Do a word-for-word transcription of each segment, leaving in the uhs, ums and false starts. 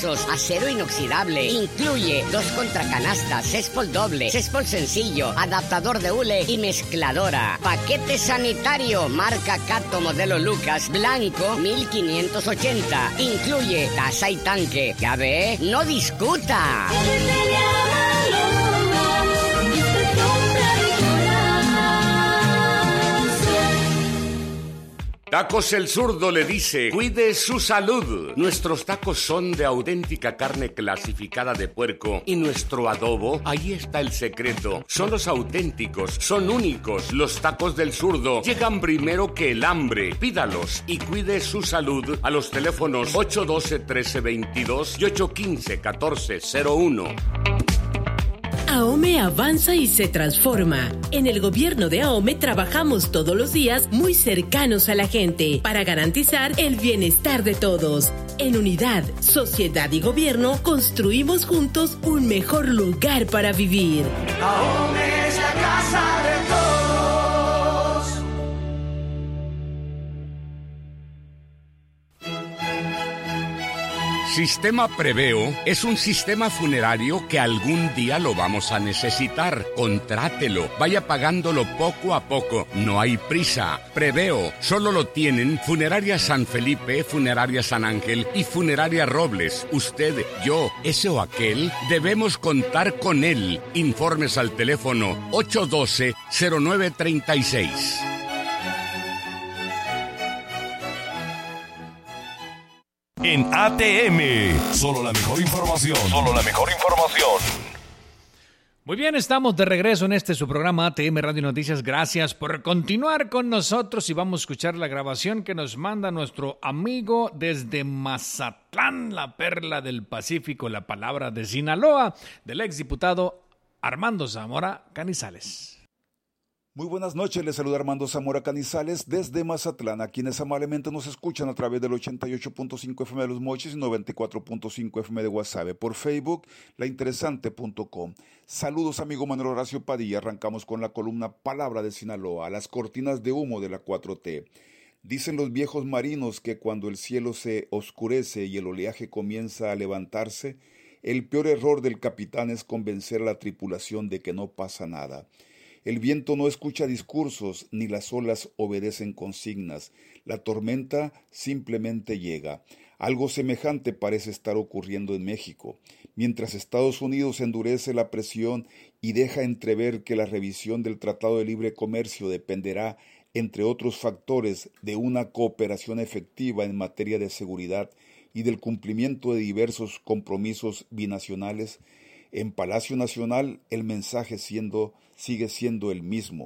pesos, acero inoxidable. Incluye dos contracanastas, céspol doble, céspol sencillo, adaptador de hule y mezcladora. Paquete sanitario, marca Cato modelo Lucas, blanco, mil quinientos ochenta. Incluye taza y tanque. ¿Ya ve? ¡No discuta! Tacos El Zurdo le dice, cuide su salud. Nuestros tacos son de auténtica carne clasificada de puerco y nuestro adobo, ahí está el secreto. Son los auténticos, son únicos. Los tacos del Zurdo llegan primero que el hambre. Pídalos y cuide su salud a los teléfonos ocho uno dos, uno tres dos dos y ocho uno cinco, uno cuatro cero uno. AOME avanza y se transforma. En el gobierno de AOME trabajamos todos los días muy cercanos a la gente para garantizar el bienestar de todos. En unidad, sociedad y gobierno construimos juntos un mejor lugar para vivir. AOME es la casa de todos. Sistema Preveo es un sistema funerario que algún día lo vamos a necesitar. Contrátelo, vaya pagándolo poco a poco. No hay prisa. Preveo solo lo tienen Funeraria San Felipe, Funeraria San Ángel y Funeraria Robles. Usted, yo, ese o aquel, debemos contar con él. Informes al teléfono ocho uno dos, cero nueve tres seis. En A T M, solo la mejor información. Solo la mejor información. Muy bien, estamos de regreso en este su programa A T M Radio Noticias. Gracias por continuar con nosotros y vamos a escuchar la grabación que nos manda nuestro amigo desde Mazatlán, la perla del Pacífico, la palabra de Sinaloa, del exdiputado Armando Zamora Canizales. Muy buenas noches, les saluda Armando Zamora Canizales desde Mazatlán, a quienes amablemente nos escuchan a través del ochenta y ocho punto cinco F M de Los Mochis y noventa y cuatro punto cinco F M de Guasave, por Facebook, lainteresante punto com. Saludos, amigo Manuel Horacio Padilla. Arrancamos con la columna Palabra de Sinaloa, las cortinas de humo de la cuatro T. Dicen los viejos marinos que cuando el cielo se oscurece y el oleaje comienza a levantarse, el peor error del capitán es convencer a la tripulación de que no pasa nada. El viento no escucha discursos, ni las olas obedecen consignas. La tormenta simplemente llega. Algo semejante parece estar ocurriendo en México. Mientras Estados Unidos endurece la presión y deja entrever que la revisión del Tratado de Libre Comercio dependerá, entre otros factores, de una cooperación efectiva en materia de seguridad y del cumplimiento de diversos compromisos binacionales, en Palacio Nacional el mensaje siendo, sigue siendo el mismo.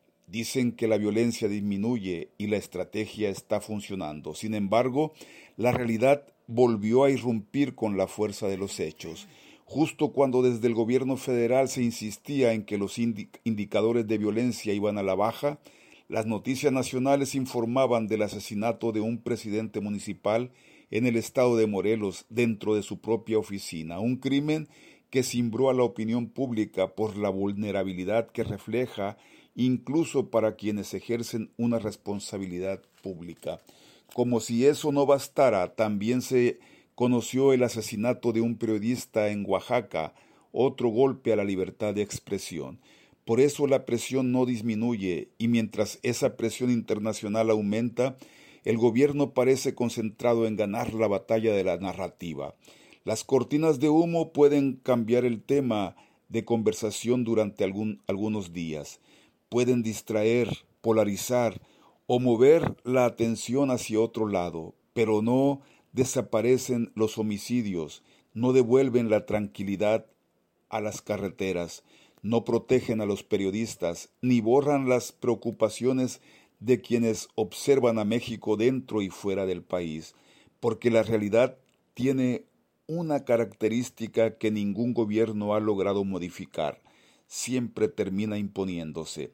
Dicen que la violencia disminuye y la estrategia está funcionando. Sin embargo, la realidad volvió a irrumpir con la fuerza de los hechos. Justo cuando desde el gobierno federal se insistía en que los indi- indicadores de violencia iban a la baja, las noticias nacionales informaban del asesinato de un presidente municipal en el estado de Morelos dentro de su propia oficina. Un crimen que cimbró a la opinión pública por la vulnerabilidad que refleja, incluso para quienes ejercen una responsabilidad pública. Como si eso no bastara, también se conoció el asesinato de un periodista en Oaxaca, otro golpe a la libertad de expresión. Por eso la presión no disminuye, y mientras esa presión internacional aumenta, el gobierno parece concentrado en ganar la batalla de la narrativa. Las cortinas de humo pueden cambiar el tema de conversación durante algún, algunos días. Pueden distraer, polarizar o mover la atención hacia otro lado, pero no desaparecen los homicidios, no devuelven la tranquilidad a las carreteras, no protegen a los periodistas, ni borran las preocupaciones de quienes observan a México dentro y fuera del país, porque la realidad tiene una característica que ningún gobierno ha logrado modificar. Siempre termina imponiéndose.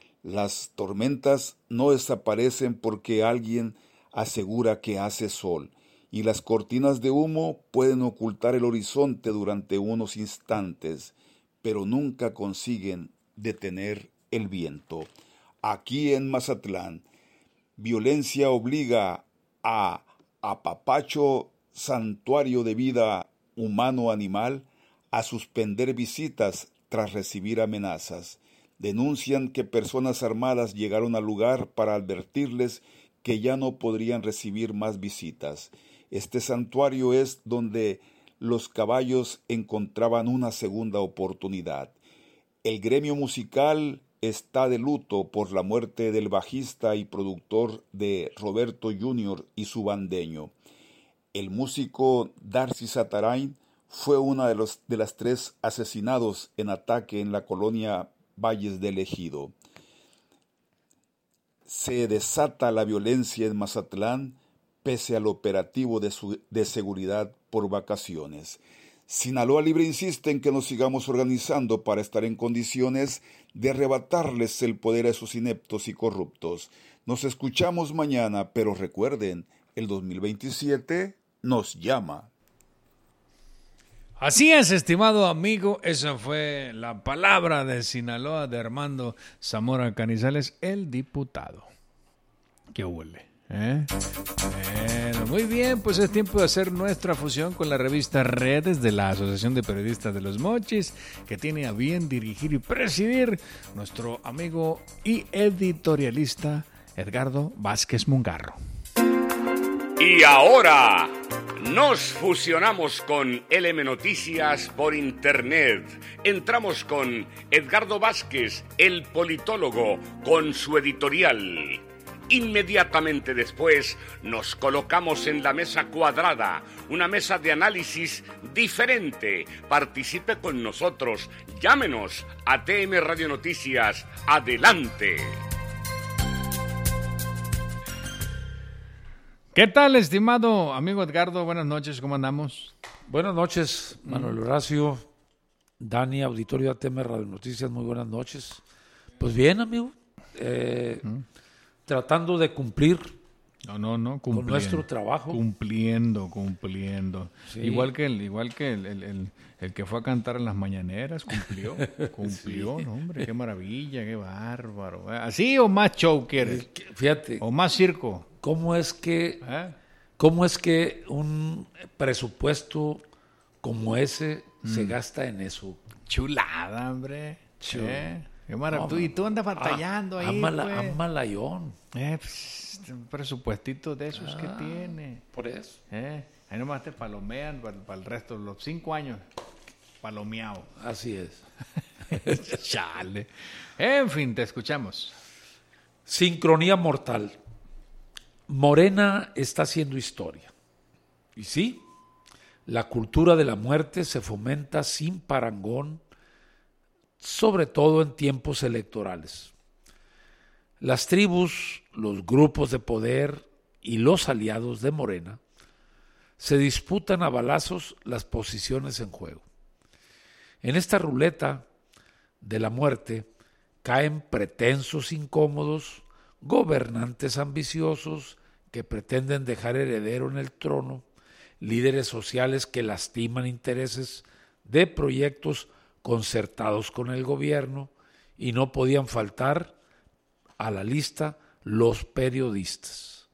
Las tormentas no desaparecen porque alguien asegura que hace sol, y las cortinas de humo pueden ocultar el horizonte durante unos instantes, pero nunca consiguen detener el viento. Aquí en Mazatlán, violencia obliga a apapacho santuario de vida humano-animal, a suspender visitas tras recibir amenazas. Denuncian que personas armadas llegaron al lugar para advertirles que ya no podrían recibir más visitas. Este santuario es donde los caballos encontraban una segunda oportunidad. El gremio musical está de luto por la muerte del bajista y productor de Roberto junior y su bandeño. El músico Darcy Zatarain fue uno de, los, de las tres asesinados en ataque en la colonia Valles del Ejido. Se desata la violencia en Mazatlán pese al operativo de, su, de seguridad por vacaciones. Sinaloa Libre insiste en que nos sigamos organizando para estar en condiciones de arrebatarles el poder a esos ineptos y corruptos. Nos escuchamos mañana, pero recuerden, el dos mil veintisiete nos llama. Así es, estimado amigo, esa fue la palabra de Sinaloa de Armando Zamora Canizales, el diputado. ¡Qué huele! ¿Eh? Bueno, muy bien, pues es tiempo de hacer nuestra fusión con la revista Redes de la Asociación de Periodistas de los Mochis, que tiene a bien dirigir y presidir nuestro amigo y editorialista Edgardo Vázquez Mungarro. Y ahora nos fusionamos con L M Noticias por internet. Entramos con Edgardo Vázquez, el politólogo, con su editorial. Inmediatamente después nos colocamos en la mesa cuadrada, una mesa de análisis diferente. Participe con nosotros, llámenos a T M Radio Noticias. Adelante. ¿Qué tal, estimado amigo Edgardo? Buenas noches, ¿cómo andamos? Buenas noches, Manuel Horacio, Dani, auditorio de A T M Radio Noticias, muy buenas noches. Pues bien, amigo, eh, ¿Mm? tratando de cumplir no, no, no, con nuestro trabajo. Cumpliendo, cumpliendo. Sí. Igual que, el, igual que el, el, el, el que fue a cantar en las mañaneras, cumplió, cumplió, sí. ¿No, hombre? Qué maravilla, qué bárbaro. ¿Así o más show quieres? Fíjate. ¿O más circo? ¿Cómo es que, ¿Eh? cómo es que un presupuesto como ese mm. se gasta en eso? Chulada, hombre. Chul- ¿Eh? Qué maravilla. No, y tú andas batallando ah, ahí, ama pues. Ama Layón. Eh, pues, un presupuestito de esos ah, que tiene. Por eso. Eh, ahí nomás te palomean para, para el resto de los cinco años. Palomeado. Así es. Chale. En fin, te escuchamos. Sincronía mortal. Morena está haciendo historia. Y sí, la cultura de la muerte se fomenta sin parangón, sobre todo en tiempos electorales. Las tribus, los grupos de poder y los aliados de Morena se disputan a balazos las posiciones en juego. En esta ruleta de la muerte caen pretensos incómodos, gobernantes ambiciosos que pretenden dejar heredero en el trono, líderes sociales que lastiman intereses de proyectos concertados con el gobierno, y no podían faltar a la lista los periodistas,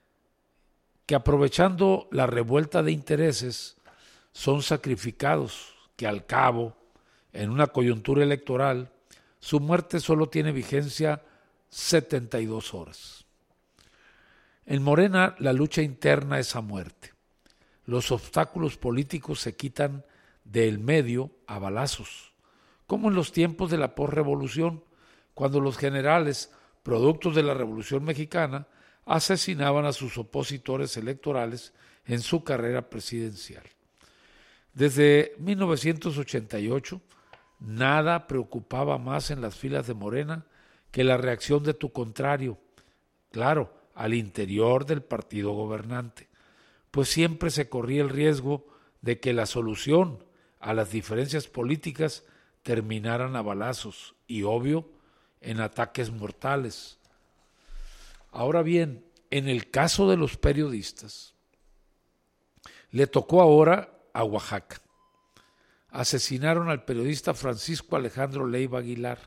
que aprovechando la revuelta de intereses son sacrificados, que al cabo, en una coyuntura electoral, su muerte solo tiene vigencia setenta y dos horas. En Morena la lucha interna es a muerte. Los obstáculos políticos se quitan del medio a balazos, como en los tiempos de la posrevolución, cuando los generales, productos de la Revolución Mexicana, asesinaban a sus opositores electorales en su carrera presidencial. Desde mil novecientos ochenta y ocho, nada preocupaba más en las filas de Morena que la reacción de tu contrario, claro, al interior del partido gobernante, pues siempre se corría el riesgo de que la solución a las diferencias políticas terminaran a balazos y, obvio, en ataques mortales. Ahora bien, en el caso de los periodistas, le tocó ahora a Oaxaca. Asesinaron al periodista Francisco Alejandro Leiva Aguilar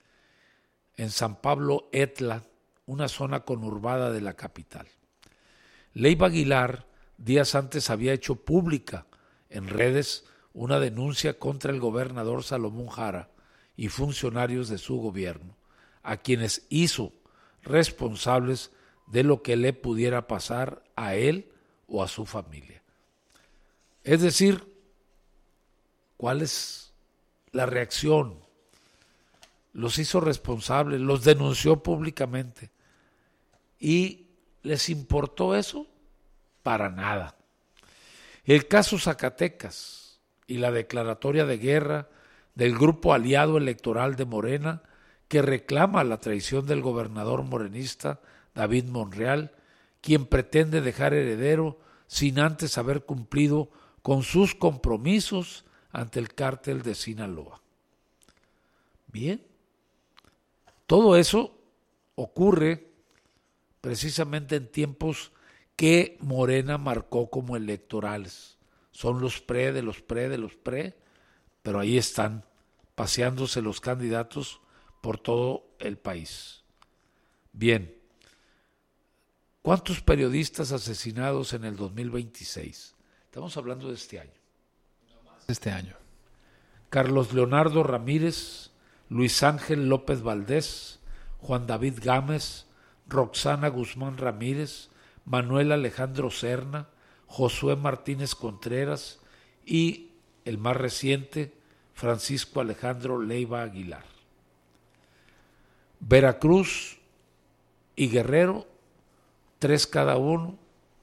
en San Pablo Etla, una zona conurbada de la capital. Leiva Aguilar días antes había hecho pública en redes una denuncia contra el gobernador Salomón Jara y funcionarios de su gobierno, a quienes hizo responsables de lo que le pudiera pasar a él o a su familia. Es decir, ¿cuál es la reacción? Los hizo responsables, los denunció públicamente. ¿Y les importó eso? Para nada. El caso Zacatecas y la declaratoria de guerra del grupo aliado electoral de Morena que reclama la traición del gobernador morenista David Monreal, quien pretende dejar heredero sin antes haber cumplido con sus compromisos ante el cártel de Sinaloa. Bien, todo eso ocurre precisamente en tiempos que Morena marcó como electorales. Son los pre de los pre de los pre, pero ahí están paseándose los candidatos por todo el país. Bien, ¿cuántos periodistas asesinados en el dos mil veintiséis? Estamos hablando de este año. Este año. Carlos Leonardo Ramírez, Luis Ángel López Valdés, Juan David Gámez, Roxana Guzmán Ramírez, Manuel Alejandro Serna, Josué Martínez Contreras y el más reciente, Francisco Alejandro Leiva Aguilar. Veracruz y Guerrero, tres cada uno,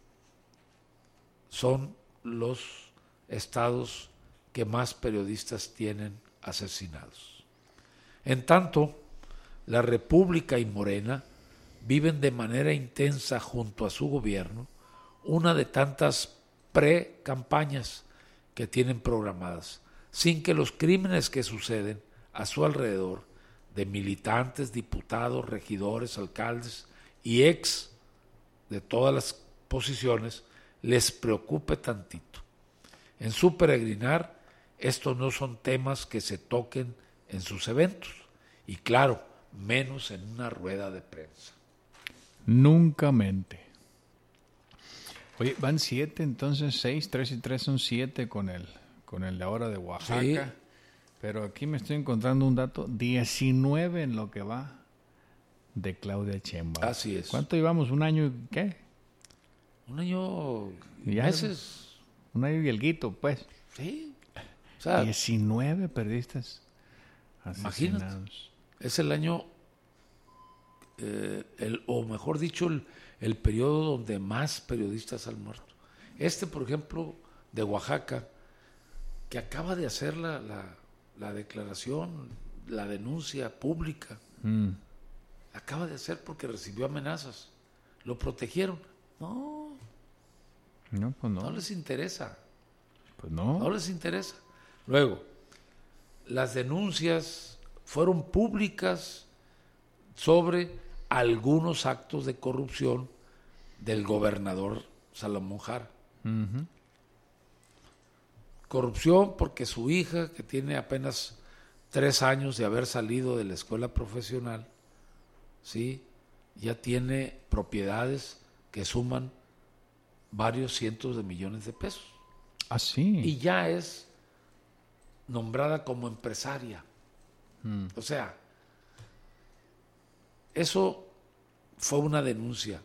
son los estados que más periodistas tienen asesinados. En tanto, la República y Morena viven de manera intensa junto a su gobierno una de tantas pre-campañas que tienen programadas, sin que los crímenes que suceden a su alrededor de militantes, diputados, regidores, alcaldes y ex de todas las posiciones les preocupe tantito. En su peregrinar, estos no son temas que se toquen en sus eventos y claro, menos en una rueda de prensa. Nunca mente. Oye, van siete, entonces seis, tres y tres son siete con el, con el de ahora de Oaxaca. Sí. Pero aquí me estoy encontrando un dato, diecinueve en lo que va de Claudia Sheinbaum. Así es. ¿Cuánto llevamos? ¿Un año y qué? Un año y ya meses. Un año y alguito, pues. Sí. O sea, diecinueve periodistas asesinados. Imagínate, es el año, eh, el, o mejor dicho, el, el periodo donde más periodistas han muerto. Este, por ejemplo, de Oaxaca, que acaba de hacer la, la, la declaración, la denuncia pública, mm. acaba de hacer porque recibió amenazas. Lo protegieron. No, no, pues no. No les interesa. Pues no. No les interesa. Luego, las denuncias fueron públicas sobre algunos actos de corrupción del gobernador Salomón Jara. Uh-huh. Corrupción porque su hija, que tiene apenas tres años de haber salido de la escuela profesional, ¿sí?, ya tiene propiedades que suman varios cientos de millones de pesos. ¿Ah, sí? Y ya es nombrada como empresaria. Mm. O sea, eso fue una denuncia.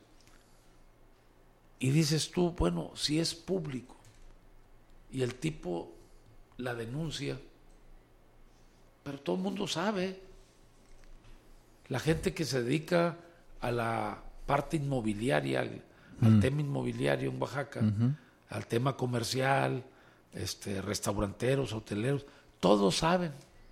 Y dices tú, bueno, si es público y el tipo la denuncia, pero todo el mundo sabe. La gente que se dedica a la parte inmobiliaria, al, mm. al tema inmobiliario en Oaxaca, uh-huh. al tema comercial, este, restauranteros, hoteleros, todos saben.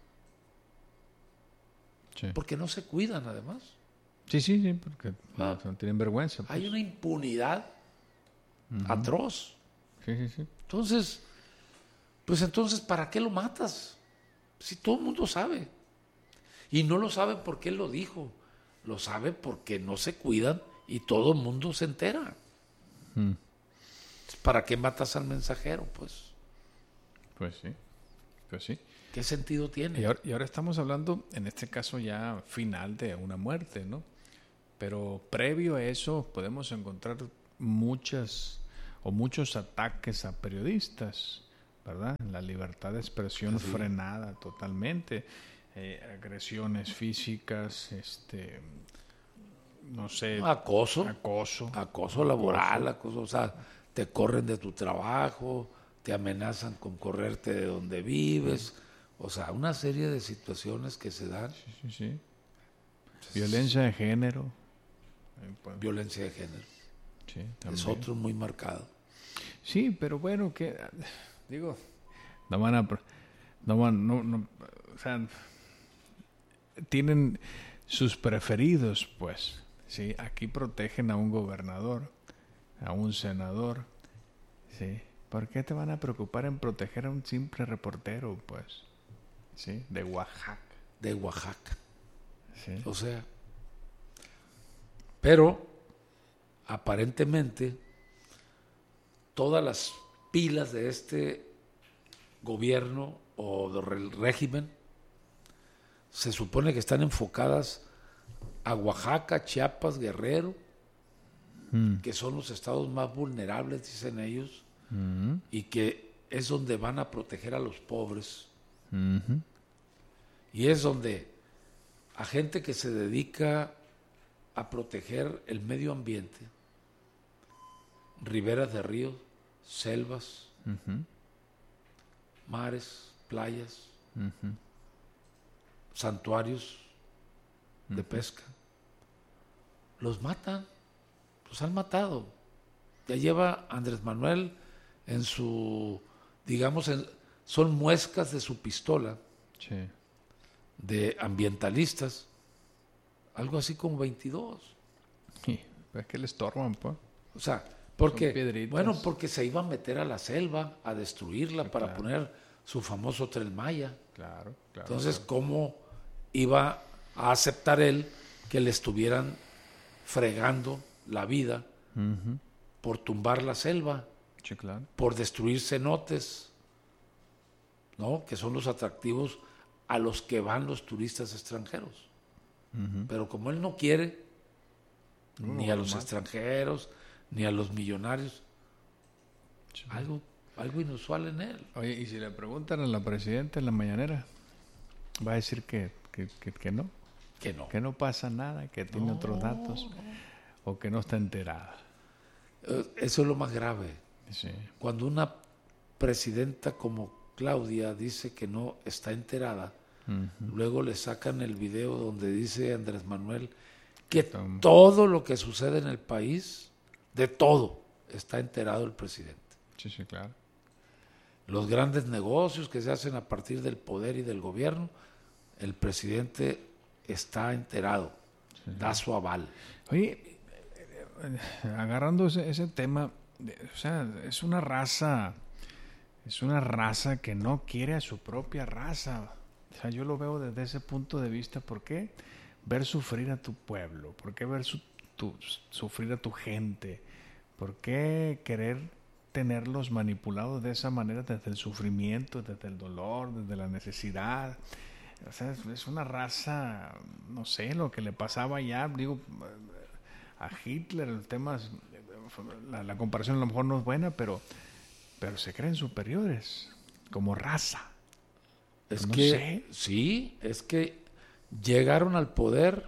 Sí. Porque no se cuidan, además. Sí, sí, sí, porque ah, no tienen vergüenza. Pues. Hay una impunidad uh-huh. atroz. Sí, sí, sí. Entonces, pues entonces, ¿para qué lo matas? Si todo el mundo sabe. Y no lo sabe porque él lo dijo. Lo sabe porque no se cuidan y todo el mundo se entera. Hmm. ¿Para qué matas al mensajero, pues? Pues sí, pues sí. ¿Qué sentido tiene? Y ahora, y ahora estamos hablando, en este caso ya final de una muerte, ¿no? Pero previo a eso podemos encontrar muchas o muchos ataques a periodistas, ¿verdad? La libertad de expresión sí. frenada totalmente, eh, agresiones físicas, este, no sé, acoso, acoso, acoso laboral, acoso, o sea, te corren de tu trabajo, te amenazan con correrte de donde vives, o sea, una serie de situaciones que se dan. Sí, sí, sí. Violencia de género. Violencia de género. Sí, es otro muy marcado. Sí, pero bueno, que digo, no van a, no van, no, no, o sea, tienen sus preferidos, pues, sí. Aquí protegen a un gobernador, a un senador, sí. ¿Por qué te van a preocupar en proteger a un simple reportero, pues, sí, de Oaxaca? De Oaxaca. Sí. O sea, pero aparentemente todas las pilas de este gobierno o del régimen se supone que están enfocadas a Oaxaca, Chiapas, Guerrero, mm. que son los estados más vulnerables, dicen ellos, mm. y que es donde van a proteger a los pobres. Mm-hmm. Y es donde a gente que se dedica a proteger el medio ambiente, riberas de ríos, selvas, uh-huh. mares, playas, uh-huh. santuarios uh-huh. de pesca, los matan, los han matado. Ya lleva Andrés Manuel en su, digamos, en, son muescas de su pistola, sí. de ambientalistas, algo así como veintidós. Sí, es que le estorban, pues. O sea, porque, bueno, porque se iba a meter a la selva, a destruirla, sí, para claro. poner su famoso Tren Maya. Claro, claro. Entonces, claro. ¿cómo iba a aceptar él que le estuvieran fregando la vida uh-huh. por tumbar la selva? Sí, claro. Por destruir cenotes, ¿no? Que son los atractivos a los que van los turistas extranjeros. Uh-huh. Pero como él no quiere, no, ni a los más. extranjeros, ni a los millonarios, sí. algo, algo inusual en él. Oye, y si le preguntan a la presidenta en la mañanera, va a decir que, que, que, que no, que no, que no pasa nada, que tiene no, otros datos, no. o que no está enterada. Eso es lo más grave. Sí. Cuando una presidenta como Claudia dice que no está enterada, uh-huh. luego le sacan el video donde dice Andrés Manuel que Tom. todo lo que sucede en el país, de todo, está enterado el presidente. Sí, sí, claro. Los grandes negocios que se hacen a partir del poder y del gobierno, el presidente está enterado, sí. da su aval. Oye, agarrando ese, ese tema, o sea, es una raza, es una raza que no quiere a su propia raza. O sea, yo lo veo desde ese punto de vista. ¿Por qué ver sufrir a tu pueblo? ¿Por qué ver su, tu, sufrir a tu gente? ¿Por qué querer tenerlos manipulados de esa manera, desde el sufrimiento, desde el dolor, desde la necesidad? O sea, es, es una raza, no sé, lo que le pasaba allá, digo, a Hitler, el tema, la, la comparación a lo mejor no es buena, pero, pero se creen superiores como raza. Es no que, sé. sí, es que llegaron al poder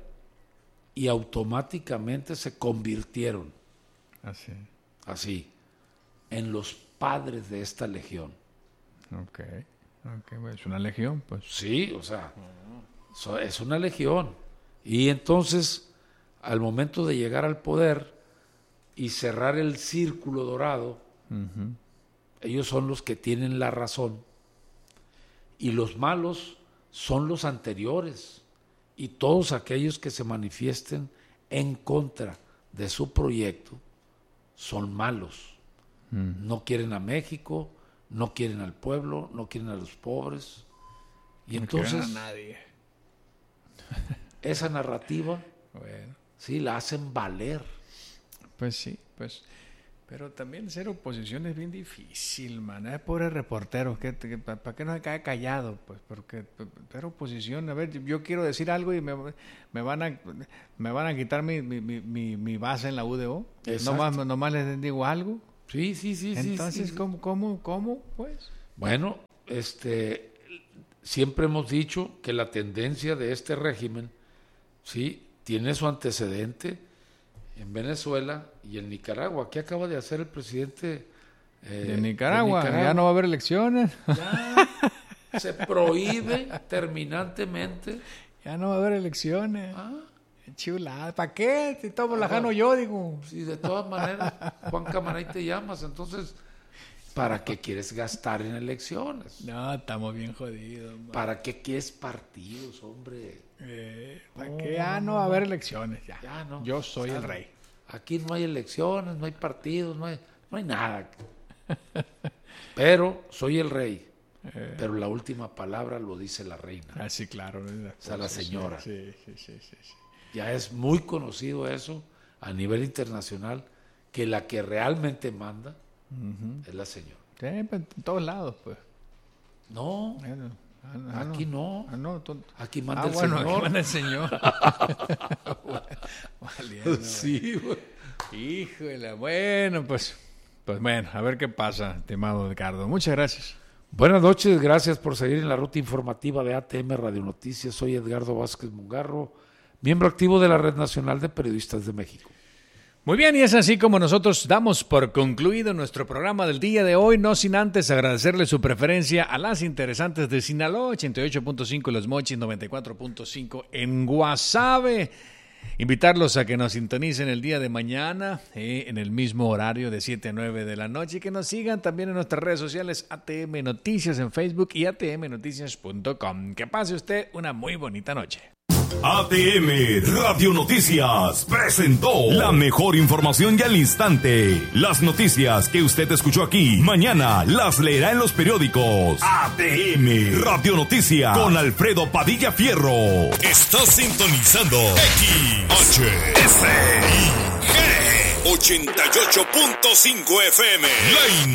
y automáticamente se convirtieron. Así. Así. En los padres de esta legión. Ok. Okay, es una legión, pues. Sí, o sea, uh-huh. es una legión. Y entonces, al momento de llegar al poder y cerrar el círculo dorado, uh-huh. ellos son los que tienen la razón. Y los malos son los anteriores. Y todos aquellos que se manifiesten en contra de su proyecto son malos. Uh-huh. No quieren a México, no quieren al pueblo, no quieren a los pobres. Y no entonces quieren a nadie. Esa narrativa, bueno, sí, la hacen valer. Pues sí, pues, pero también ser oposición es bien difícil, man. Es pobre reportero, que, que, ¿para qué no se cae callado? Pues porque ser oposición, a ver, yo quiero decir algo y me, me van a me van a quitar mi, mi, mi, mi base en la U D O. Nomás, nomás les digo algo. Sí, sí, sí. Entonces, sí, sí. ¿cómo, cómo, cómo, pues? Bueno, este, siempre hemos dicho que la tendencia de este régimen, sí, tiene su antecedente en Venezuela y en Nicaragua. ¿Qué acaba de hacer el presidente eh, de, Nicaragua? de Nicaragua? Ya no va a haber elecciones. Ya se prohíbe terminantemente. Ya no va a haber elecciones. Ah. Chulada, ¿para qué? Si estamos lajano yo, digo. Sí, de todas maneras, Juan Camaray te llamas, entonces, ¿para qué quieres gastar en elecciones? No, estamos bien jodidos. Man. ¿Para qué quieres partidos, hombre? Eh, ¿Para no, qué? Ya no va a haber elecciones, ya. ya no. Yo soy o sea, el rey. Aquí no hay elecciones, no hay partidos, no hay, no hay nada. Pero soy el rey. Eh. Pero la última palabra lo dice la reina. Ah, sí, claro. O sea, la señora. Sí, sí, sí, sí, sí. Ya es muy conocido eso a nivel internacional, que la que realmente manda uh-huh. es la señora. Sí, en todos lados, pues. No, bueno, ah, no aquí no. Ah, no tú... Aquí manda ah, el bueno, señor. Aquí manda el señor. Valiendo, sí, güey. Híjole, bueno, pues, pues bueno, a ver qué pasa, estimado Edgardo. Muchas gracias. Buenas noches, gracias por seguir en la ruta informativa de A T M Radio Noticias. Soy Edgardo Vázquez Mungarro, miembro activo de la Red Nacional de Periodistas de México. Muy bien, y es así como nosotros damos por concluido nuestro programa del día de hoy, no sin antes agradecerle su preferencia a las interesantes de Sinaloa, ochenta y ocho punto cinco Los Mochis, noventa y cuatro punto cinco en Guasave. Invitarlos a que nos sintonicen el día de mañana eh, en el mismo horario de siete a nueve de la noche y que nos sigan también en nuestras redes sociales A T M Noticias en Facebook y A T M noticias punto com. Que pase usted una muy bonita noche. A T M Radio Noticias presentó la mejor información y al instante. Las noticias que usted escuchó aquí, mañana las leerá en los periódicos. A T M Radio Noticias con Alfredo Padilla Fierro. Está sintonizando X H S I G ochenta y ocho punto cinco F M. La